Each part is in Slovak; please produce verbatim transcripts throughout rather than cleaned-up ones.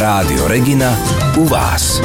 Rádio Regina u vás.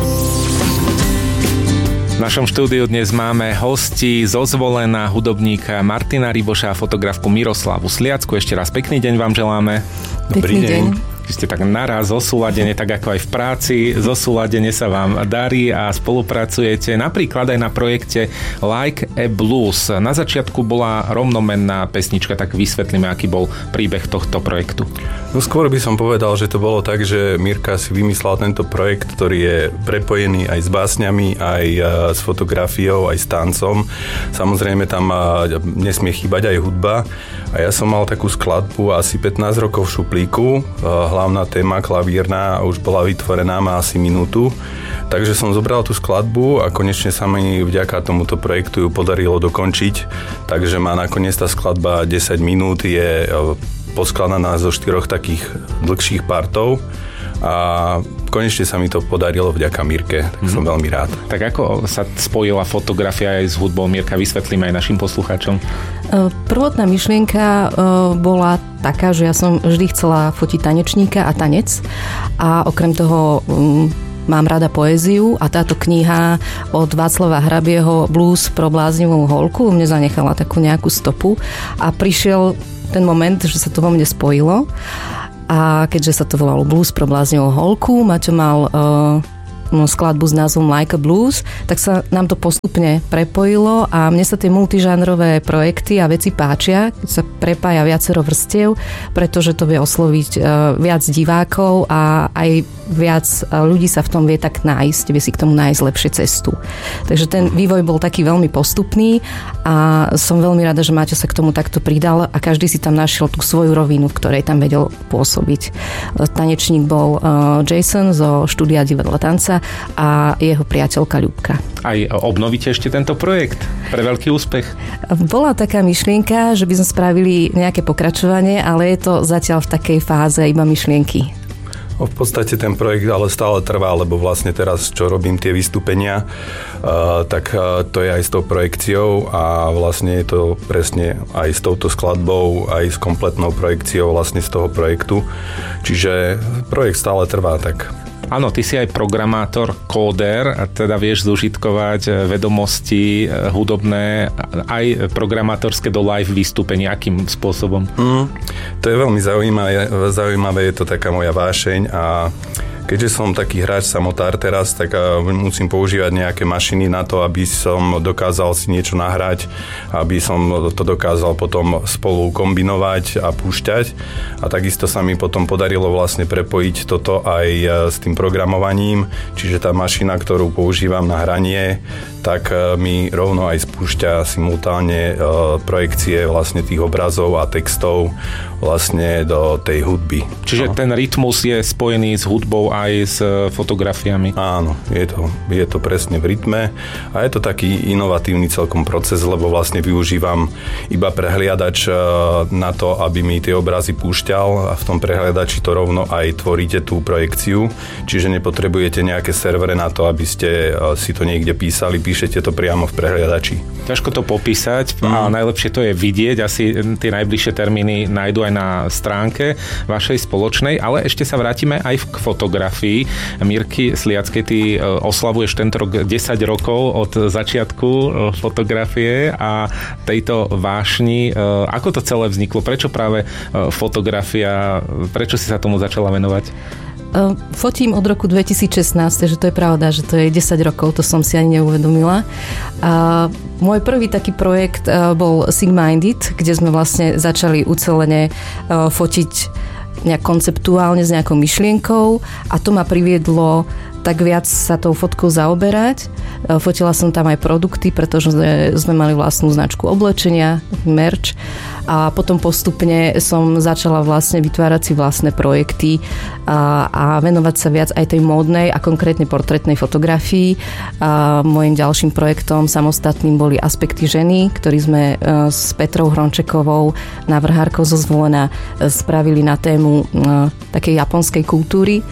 V našom štúdiu dnes máme hosti zo Zvolena, hudobníka Martina Ryboša a fotografku Miroslavu Sliacku. Ešte raz pekný deň vám želáme. Dobrý deň. Vy ste tak naraz zosúladene, tak ako aj v práci, zosúladene sa vám darí a spolupracujete napríklad aj na projekte Like a Blues. Na začiatku bola rovnomenná pesnička, tak vysvetlíme, aký bol príbeh tohto projektu. No skôr by som povedal, že to bolo tak, že Mirka si vymyslela tento projekt, ktorý je prepojený aj s básňami, aj s fotografiou, aj s tancom. Samozrejme tam nesmie chýbať aj hudba. A ja som mal takú skladbu asi pätnásť rokov v šuplíku. Hlavná téma klavírna už bola vytvorená, má asi minútu. Takže som zobral tú skladbu a konečne sa mi vďaka tomuto projektu ju podarilo dokončiť. Takže má nakoniec tá skladba desať minút, je poskladaná zo štyroch takých dlhších partov. A konečne sa mi to podarilo vďaka Mirke, tak som mm. veľmi rád. Tak ako sa spojila fotografia aj s hudbou? Mirka, vysvetlíme aj našim poslucháčom. Prvotná myšlienka bola taká, že ja som vždy chcela fotiť tanečníka a tanec a okrem toho mám rada poéziu a táto kniha od Václava Hrabieho Blues pro bláznivú holku mne zanechala takú nejakú stopu a prišiel ten moment, že sa to vo mne spojilo. A keďže sa to volalo Blues pro bláznivú holku, Maťo mal uh, skladbu s názvom Like a Blues, tak sa nám to postupne prepojilo a mne sa tie multižánrové projekty a veci páčia, keď sa prepája viacero vrstiev, pretože to vie osloviť uh, viac divákov a aj viac ľudí sa v tom vie tak nájsť, vie si k tomu nájsť lepšie cestu. Takže ten vývoj bol taký veľmi postupný a som veľmi rada, že Maťo sa k tomu takto pridal a každý si tam našiel tú svoju rovinu, v ktorej tam vedel pôsobiť. Tanečník bol Jason zo štúdia Divadla tanca a jeho priateľka Ľubka. Aj obnovíte ešte tento projekt pre veľký úspech? Bola taká myšlienka, že by sme spravili nejaké pokračovanie, ale je to zatiaľ v takej fáze iba myšlienky. V podstate ten projekt ale stále trvá, lebo vlastne teraz, čo robím tie vystúpenia, uh, tak uh, to je aj s tou projekciou a vlastne je to presne aj s touto skladbou, aj s kompletnou projekciou vlastne z toho projektu. Čiže projekt stále trvá, tak... Áno, ty si aj programátor, kóder, a teda vieš zúžitkovať vedomosti hudobné, aj programátorské do live vystúpenia. Akým spôsobom? Mm, to je veľmi zaujímavé, zaujímavé, je to taká moja vášeň a keďže som taký hráč samotár teraz, tak musím používať nejaké mašiny na to, aby som dokázal si niečo nahrať, aby som to dokázal potom spolu kombinovať a púšťať. A takisto sa mi potom podarilo vlastne prepojiť toto aj s tým programovaním, čiže tá mašina, ktorú používam na hranie, tak mi rovno aj spúšťa simultánne projekcie vlastne tých obrazov a textov vlastne do tej hudby. Čiže no. Ten rytmus je spojený s hudbou aj s fotografiami. Áno, je to, je to presne v rytme a je to taký inovatívny celkom proces, lebo vlastne využívam iba prehliadač na to, aby mi tie obrazy púšťal a v tom prehliadači to rovno aj tvoríte tú projekciu, čiže nepotrebujete nejaké servere na to, aby ste si to niekde písali, píšete to priamo v prehliadači. Ťažko to popísať mm. a najlepšie to je vidieť, asi tie najbližšie termíny nájdu aj na stránke vašej spoločnej, ale ešte sa vrátime aj k fotografii. Mirky Sliackej, ty oslavuješ tento rok desať rokov od začiatku fotografie a tejto vášni. Ako to celé vzniklo? Prečo práve fotografia? Prečo si sa tomu začala venovať? Fotím od roku dvetisícšestnásť, takže to je pravda, že to je desať rokov, to som si ani neuvedomila. A môj prvý taký projekt bol Sigminded, kde sme vlastne začali ucelene fotiť nejak konceptuálne s nejakou myšlienkou a to ma priviedlo tak viac sa tou fotkou zaoberať. Fotila som tam aj produkty, pretože sme mali vlastnú značku oblečenia, merch a potom postupne som začala vlastne vytvárať si vlastné projekty a, a venovať sa viac aj tej módnej a konkrétne portrétnej fotografii. A môjim ďalším projektom samostatným boli Aspekty ženy, ktorý sme s Petrou Hrončekovou, návrhárkou zo Zvolena, spravili na tému takej japonskej kultúry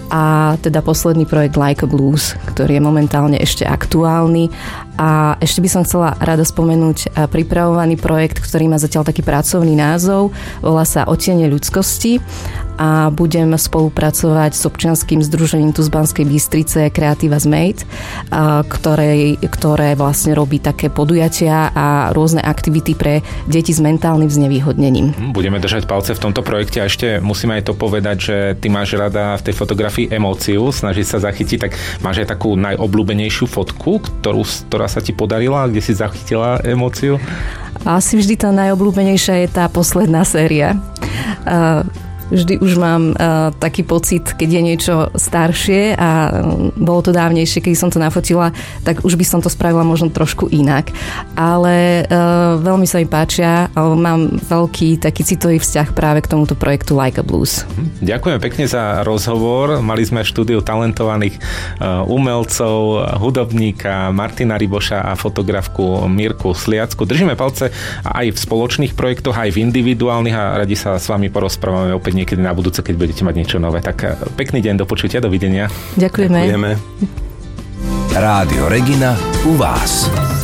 a teda posledný projekt Like a Blues, ktorý je momentálne ešte aktuálny. A ešte by som chcela rada spomenúť pripravovaný projekt, ktorý má zatiaľ taký pracovný názov, volá sa Odtiene ľudskosti a budem spolupracovať s občianskym združením tu z Banskej Bystrice Creative as Made, ktoré, ktoré vlastne robí také podujatia a rôzne aktivity pre deti s mentálnym znevýhodnením. Budeme držať palce v tomto projekte a ešte musím aj to povedať, že ty máš rada v tej fotografii emóciu, snaží sa zachytiť, tak máš aj takú najobľúbenejšiu fotku, ktorú, ktorá sa ti podarila, kde si zachytila emóciu? Asi vždy tá najobľúbenejšia je tá posledná séria. Vždy už mám uh, taký pocit, keď je niečo staršie a um, bolo to dávnejšie, keď som to nafotila, tak už by som to spravila možno trošku inak. Ale uh, veľmi sa mi páčia a mám veľký taký citový vzťah práve k tomuto projektu Like a Blues. Ďakujem pekne za rozhovor. Mali sme v štúdiu talentovaných uh, umelcov, hudobníka Martina Ryboša a fotografku Mirku Sliacku. Držíme palce aj v spoločných projektoch, aj v individuálnych a radi sa s vami porozprávame opäť niekedy na budúce, keď budete mať niečo nové. Tak pekný deň, do počutia, dovidenia. Ďakujeme. Ďakujeme. Rádio Regina u vás.